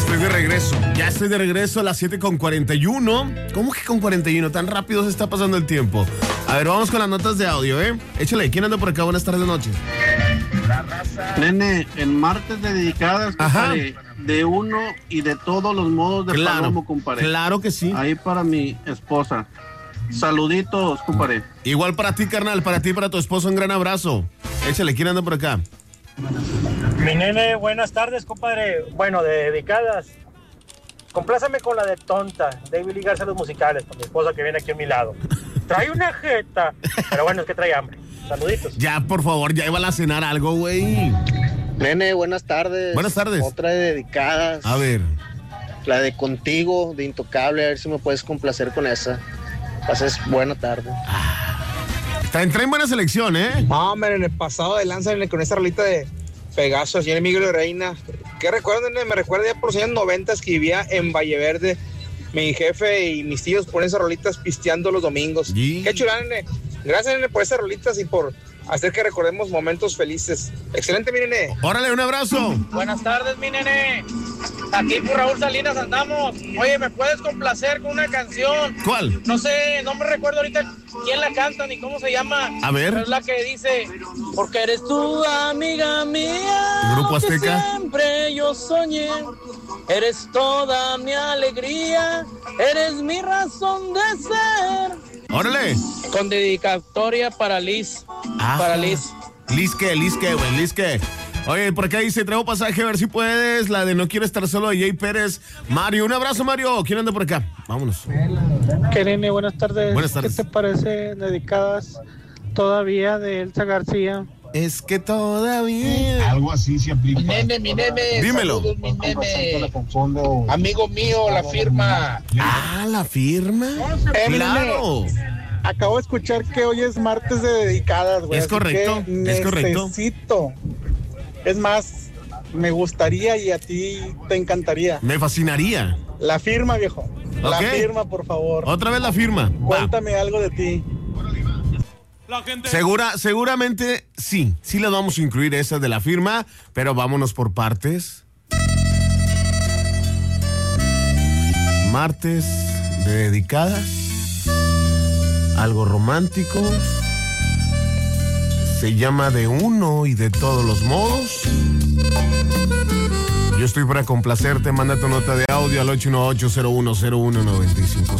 Ya estoy de regreso a las 7:41. ¿Cómo que con 41? Tan rápido se está pasando el tiempo. A ver, vamos con las notas de audio, ¿eh? Échale, ¿quién anda por acá? Buenas tardes, noches. Nene, en martes de dedicadas, compadre, de uno y de todos los modos de palomo, compadre. Claro que sí. Ahí para mi esposa. Saluditos, compadre. Igual para ti, carnal, para ti y para tu esposo, un gran abrazo. Échale, ¿quién anda por acá? Mi nene, buenas tardes, compadre. Bueno, de dedicadas. Complázame con la de Tonta, David Lee Garza, los musicales, con mi esposa que viene aquí a mi lado. Trae una jeta, pero bueno, es que trae hambre. Saluditos. Ya, por favor, ya iban a cenar algo, güey. Nene, buenas tardes. Buenas tardes. Otra de dedicadas. A ver. La de Contigo, de Intocable, a ver si me puedes complacer con esa. Pases buena tarde. Traen buena selección, ¿eh? No, hombre, en el pasado de lanza, con esa rolita de Pegaso, así en Emilio Reina. ¿Qué recuerdan? Me recuerda ya por los años 90 que vivía en Valleverde. Mi jefe y mis tíos ponen esas rolitas pisteando los domingos. Sí. Qué chulada, nene. Gracias, nene, por esas rolitas y por hacer que recordemos momentos felices. Excelente, mi nene. Órale, un abrazo. Buenas tardes, mi nene. Aquí por Raúl Salinas andamos. Oye, ¿me puedes complacer con una canción? ¿Cuál? No sé, no me recuerdo ahorita quién la canta ni cómo se llama. A ver. Pero es la que dice, porque eres tú, amiga mía. Grupo Azteca. Que siempre yo soñé. Eres toda mi alegría. Eres mi razón de ser. Órale. Con dedicatoria para Liz. Para Liz. Liz qué. Oye, por acá dice, traigo pasaje, a ver si puedes. La de No Quiero Estar Solo de Jay Pérez. Mario, un abrazo, Mario. ¿Quién anda por acá? Vámonos. ¿Qué nene? Buenas tardes. Buenas tardes. ¿Qué te parece dedicadas todavía de Elsa García? Es que todavía... Algo así se aplica. Mi nene. Dímelo. Saludos, mi nene. Amigo mío, La Firma. Ah, ¿La Firma? Claro. Acabo de escuchar que hoy es martes de dedicadas, güey. Es correcto, es correcto. Necesito. Es más, me gustaría y a ti te encantaría. Me fascinaría. La Firma, viejo. La Ok. Firma, por favor. Otra vez La Firma. Va. Cuéntame algo de ti. Seguramente sí les vamos a incluir esa de La Firma, pero vámonos por partes. Martes de dedicadas, algo romántico, se llama De Uno y de Todos los Modos. Yo estoy para complacerte, manda tu nota de audio al 818-010195.